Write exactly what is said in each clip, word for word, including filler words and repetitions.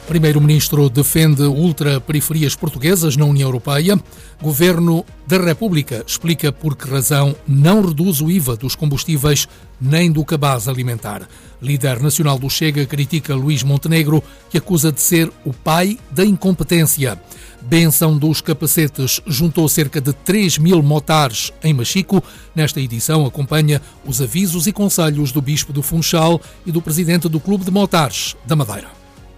Primeiro-Ministro defende ultraperiferias portuguesas na União Europeia. Governo da República explica por que razão não reduz o I V A dos combustíveis nem do cabaz alimentar. Líder nacional do Chega critica Luís Montenegro, que acusa de ser o pai da incompetência. Benção dos capacetes juntou cerca de três mil motares em Machico. Nesta edição acompanha os avisos e conselhos do Bispo do Funchal e do Presidente do Clube de Motares da Madeira.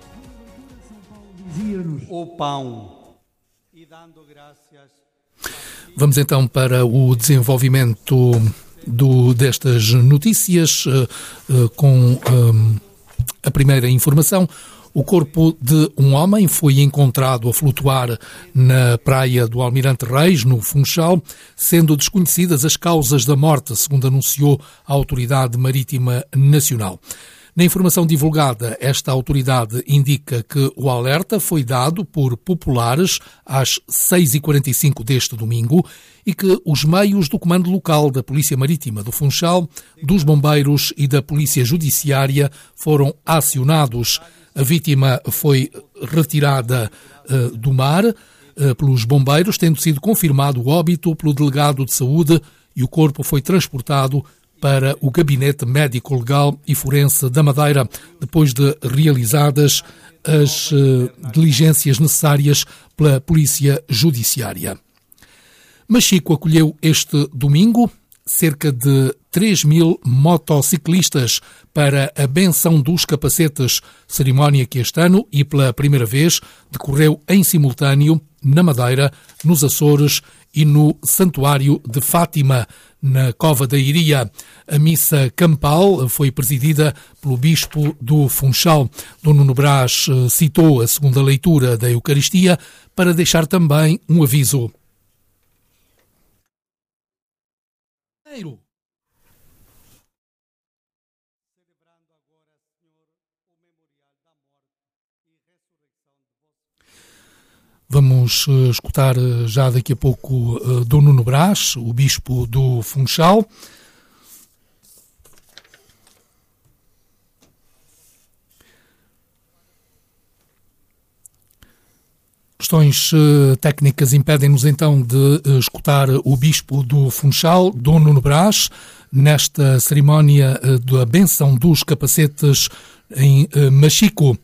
O pão e dando graças. Vamos então para o desenvolvimento do, destas notícias uh, uh, com uh, a primeira informação. O corpo de um homem foi encontrado a flutuar na praia do Almirante Reis, no Funchal, sendo desconhecidas as causas da morte, segundo anunciou a Autoridade Marítima Nacional. Na informação divulgada, esta autoridade indica que o alerta foi dado por populares às seis e quarenta e cinco deste domingo e que os meios do Comando Local da Polícia Marítima do Funchal, dos Bombeiros e da Polícia Judiciária foram acionados. A vítima foi retirada uh, do mar uh, pelos bombeiros, tendo sido confirmado o óbito pelo delegado de saúde, e o corpo foi transportado para o Gabinete Médico Legal e Forense da Madeira, depois de realizadas as uh, diligências necessárias pela Polícia Judiciária. Machico acolheu este domingo cerca de três mil motociclistas para a benção dos capacetes, cerimónia que este ano e pela primeira vez decorreu em simultâneo na Madeira, nos Açores e no Santuário de Fátima, na Cova da Iria. A missa campal foi presidida pelo Bispo do Funchal. Dom Nuno Brás citou a segunda leitura da Eucaristia para deixar também um aviso. Vamos escutar já daqui a pouco Dom Nuno Brás, o Bispo do Funchal. Questões técnicas impedem-nos então de escutar o Bispo do Funchal, Dom Nuno Brás, nesta cerimónia da benção dos capacetes em Machico.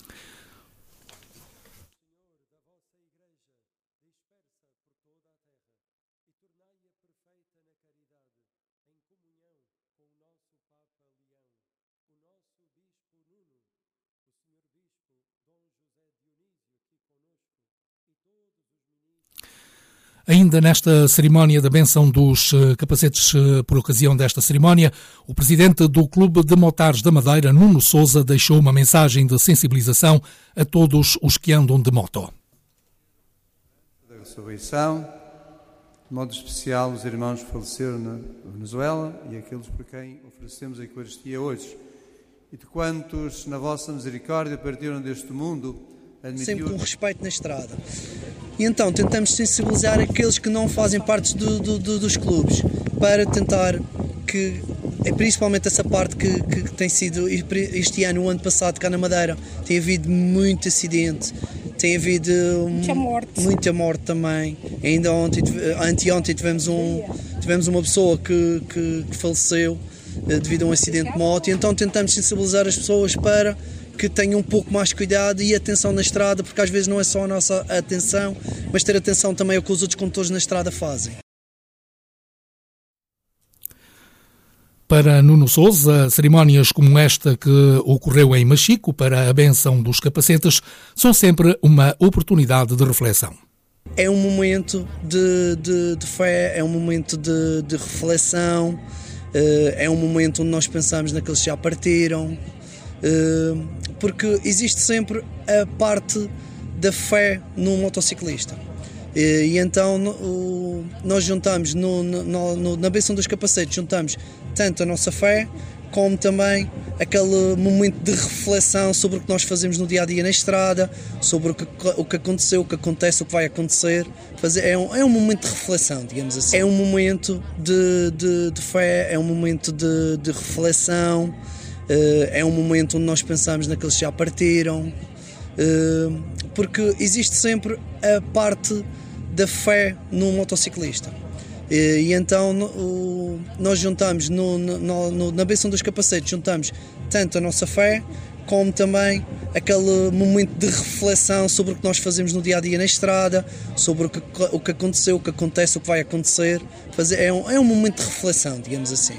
Ainda nesta cerimónia da benção dos capacetes, por ocasião desta cerimónia, o presidente do Clube de Motares da Madeira, Nuno Sousa, deixou uma mensagem de sensibilização a todos os que andam de moto. Da ressurreição, de modo especial, os irmãos que faleceram na Venezuela e aqueles por quem oferecemos a Eucaristia hoje, e de quantos, na vossa misericórdia, partiram deste mundo, sempre com respeito na estrada. E então tentamos sensibilizar aqueles que não fazem parte do, do, do, dos clubes, para tentar que, é principalmente essa parte que, que, que tem sido, este ano, o ano passado, cá na Madeira, tem havido muito acidente, tem havido muita morte, muita morte também. Ainda ontem, anteontem tivemos, um, tivemos uma pessoa que, que, que faleceu devido a um acidente de moto, e então tentamos sensibilizar as pessoas para que tenham um pouco mais cuidado e atenção na estrada, porque às vezes não é só a nossa atenção, mas ter atenção também ao que os outros condutores na estrada fazem. Para Nuno Sousa, cerimónias como esta que ocorreu em Machico para a benção dos capacetes são sempre uma oportunidade de reflexão. É um momento de, de, de fé, é um momento de, de reflexão, é um momento onde nós pensamos naqueles que já partiram, porque existe sempre a parte da fé no motociclista. E então nós juntamos no, no, no, na benção dos capacetes, juntamos tanto a nossa fé como também aquele momento de reflexão sobre o que nós fazemos no dia-a-dia na estrada, sobre o que, o que aconteceu, o que acontece, o que vai acontecer. Fazer, é, um, é um momento de reflexão, digamos assim. É um momento de, de, de fé, é um momento de, de reflexão, é um momento onde nós pensamos naqueles que já partiram, porque existe sempre a parte da fé no motociclista. E então nós juntamos no, no, no, na benção dos capacetes, juntamos tanto a nossa fé como também aquele momento de reflexão sobre o que nós fazemos no dia a dia na estrada, sobre o que, o que aconteceu, o que acontece, o que vai acontecer. Fazer, é, um, é um momento de reflexão, digamos assim.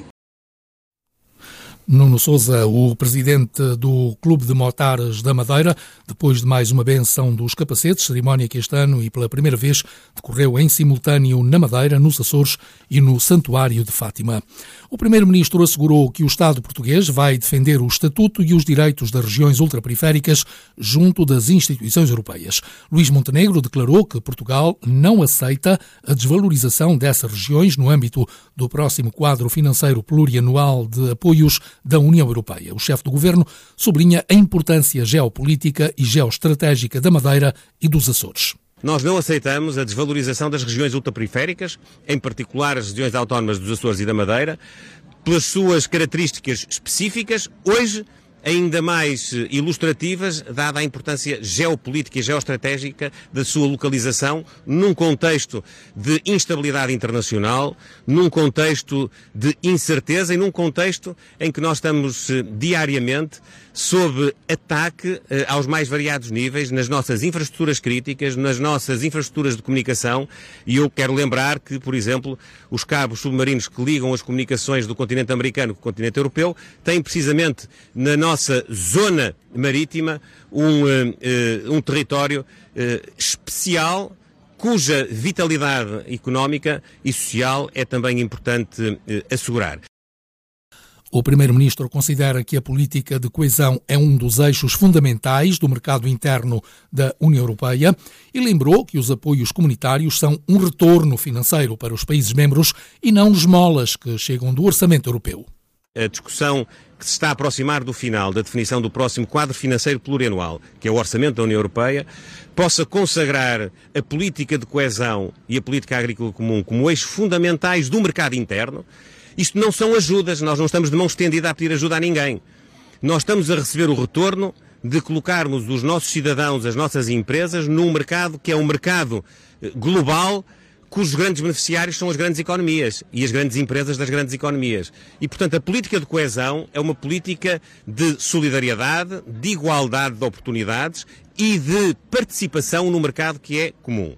Nuno Sousa, o presidente do Clube de Motares da Madeira, depois de mais uma benção dos capacetes, cerimónia que este ano e pela primeira vez decorreu em simultâneo na Madeira, nos Açores e no Santuário de Fátima. O primeiro-ministro assegurou que o Estado português vai defender o estatuto e os direitos das regiões ultraperiféricas junto das instituições europeias. Luís Montenegro declarou que Portugal não aceita a desvalorização dessas regiões no âmbito do próximo quadro financeiro plurianual de apoios da União Europeia. O chefe do governo sublinha a importância geopolítica e geoestratégica da Madeira e dos Açores. Nós não aceitamos a desvalorização das regiões ultraperiféricas, em particular as regiões autónomas dos Açores e da Madeira, pelas suas características específicas, hoje ainda mais ilustrativas, dada a importância geopolítica e geoestratégica da sua localização, num contexto de instabilidade internacional, num contexto de incerteza e num contexto em que nós estamos diariamente sob ataque eh, aos mais variados níveis, nas nossas infraestruturas críticas, nas nossas infraestruturas de comunicação, e eu quero lembrar que, por exemplo, os cabos submarinos que ligam as comunicações do continente americano com o continente europeu têm precisamente na nossa zona marítima um, eh, um território eh, especial, cuja vitalidade económica e social é também importante eh, assegurar. O primeiro-ministro considera que a política de coesão é um dos eixos fundamentais do mercado interno da União Europeia e lembrou que os apoios comunitários são um retorno financeiro para os países membros e não esmolas que chegam do orçamento europeu. A discussão que se está a aproximar do final da definição do próximo quadro financeiro plurianual, que é o orçamento da União Europeia, possa consagrar a política de coesão e a política agrícola comum como eixos fundamentais do mercado interno. Isto não são ajudas, nós não estamos de mão estendida a pedir ajuda a ninguém. Nós estamos a receber o retorno de colocarmos os nossos cidadãos, as nossas empresas, num mercado que é um mercado global, cujos grandes beneficiários são as grandes economias e as grandes empresas das grandes economias. E, portanto, a política de coesão é uma política de solidariedade, de igualdade de oportunidades e de participação no mercado que é comum.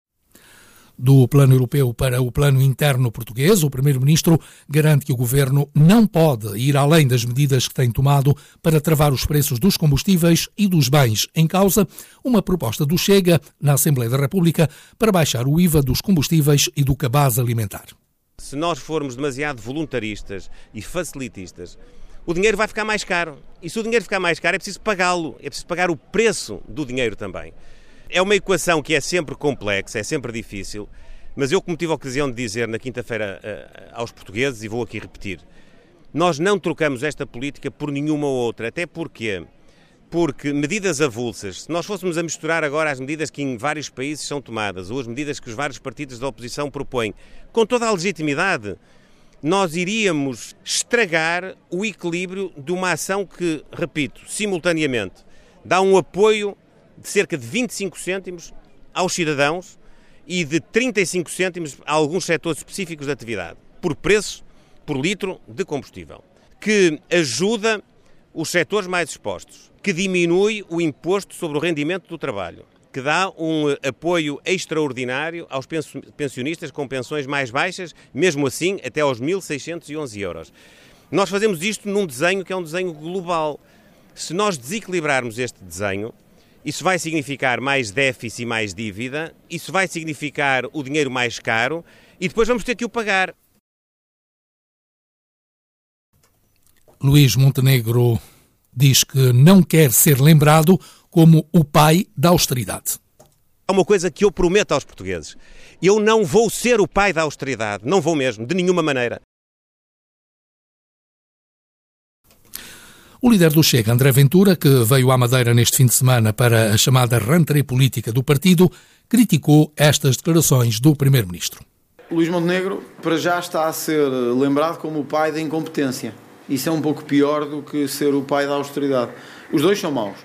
Do plano europeu para o plano interno português, o primeiro-ministro garante que o governo não pode ir além das medidas que tem tomado para travar os preços dos combustíveis e dos bens em causa, uma proposta do Chega na Assembleia da República para baixar o I V A dos combustíveis e do cabaz alimentar. Se nós formos demasiado voluntaristas e facilitistas, o dinheiro vai ficar mais caro. E se o dinheiro ficar mais caro, é preciso pagá-lo, é preciso pagar o preço do dinheiro também. É uma equação que é sempre complexa, é sempre difícil, mas eu, como tive a ocasião de dizer na quinta-feira uh, aos portugueses, e vou aqui repetir, nós não trocamos esta política por nenhuma outra, até porque, porque medidas avulsas, se nós fôssemos a misturar agora as medidas que em vários países são tomadas, ou as medidas que os vários partidos da oposição propõem, com toda a legitimidade, nós iríamos estragar o equilíbrio de uma ação que, repito, simultaneamente, dá um apoio de cerca de vinte e cinco cêntimos aos cidadãos e de trinta e cinco cêntimos a alguns setores específicos de atividade, por preço, por litro de combustível, que ajuda os setores mais expostos, que diminui o imposto sobre o rendimento do trabalho, que dá um apoio extraordinário aos pensionistas com pensões mais baixas, mesmo assim até aos mil seiscentos e onze euros. Nós fazemos isto num desenho que é um desenho global. Se nós desequilibrarmos este desenho, isso vai significar mais déficit e mais dívida, isso vai significar o dinheiro mais caro e depois vamos ter que o pagar. Luís Montenegro diz que não quer ser lembrado como o pai da austeridade. É uma coisa que eu prometo aos portugueses. Eu não vou ser o pai da austeridade, não vou mesmo, de nenhuma maneira. O líder do Chega, André Ventura, que veio à Madeira neste fim de semana para a chamada rentrée política do partido, criticou estas declarações do primeiro-ministro. Luís Montenegro, para já, está a ser lembrado como o pai da incompetência. Isso é um pouco pior do que ser o pai da austeridade. Os dois são maus.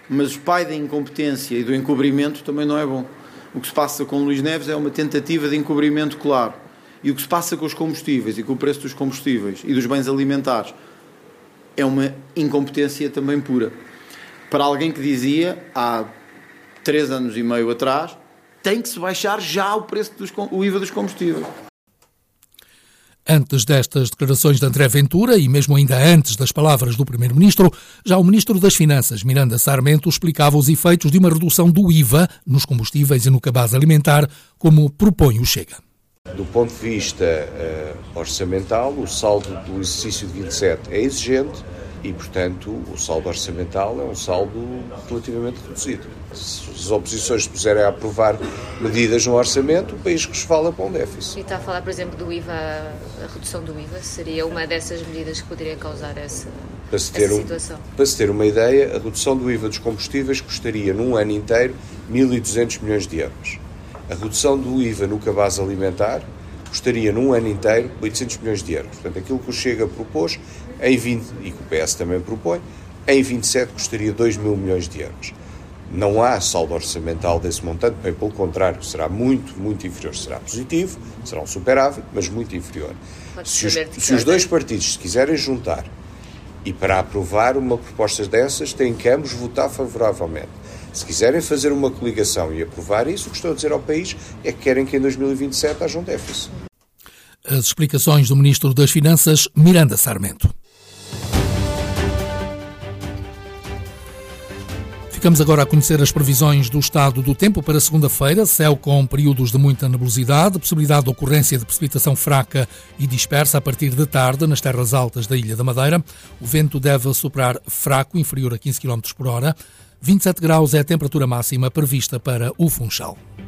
mas o pai da incompetência e do encobrimento também não é bom. O que se passa com Luís Neves é uma tentativa de encobrimento claro. E o que se passa com os combustíveis e com o preço dos combustíveis e dos bens alimentares é uma incompetência também pura. Para alguém que dizia, há três anos e meio atrás, tem que se baixar já o preço dos, o I V A dos combustíveis. Antes destas declarações de André Ventura e mesmo ainda antes das palavras do Primeiro-Ministro, já o Ministro das Finanças, Miranda Sarmento, explicava os efeitos de uma redução do I V A nos combustíveis e no cabaz alimentar, como propõe o Chega. Do ponto de vista uh, orçamental, o saldo do exercício de vinte e sete é exigente e, portanto, o saldo orçamental é um saldo relativamente reduzido. Se as oposições se puserem a aprovar medidas no orçamento, o país resvala para um déficit. E está a falar, por exemplo, do I V A, a redução do I V A, seria uma dessas medidas que poderia causar essa, para se ter essa um, situação? Para se ter uma ideia, a redução do I V A dos combustíveis custaria, num ano inteiro, mil e duzentos milhões de euros. A redução do I V A no cabaz alimentar custaria num ano inteiro oitocentos milhões de euros. Portanto, aquilo que o Chega propôs em vinte, e que o P S também propõe, em vinte e sete custaria dois mil milhões de euros. Não há saldo orçamental desse montante, bem pelo contrário, será muito, muito inferior. Será positivo, será um superávit, mas muito inferior. Se os, se os dois partidos se quiserem juntar e para aprovar uma proposta dessas, têm que ambos votar favoravelmente. Se quiserem fazer uma coligação e aprovar isso, o que estou a dizer ao país é que querem que em dois mil e vinte e sete haja um déficit. As explicações do Ministro das Finanças, Miranda Sarmento. Ficamos agora a conhecer as previsões do estado do tempo para segunda-feira. Céu com períodos de muita nebulosidade, possibilidade de ocorrência de precipitação fraca e dispersa a partir de tarde nas terras altas da Ilha da Madeira. O vento deve soprar fraco, inferior a quinze quilómetros por hora. vinte e sete graus é a temperatura máxima prevista para o Funchal.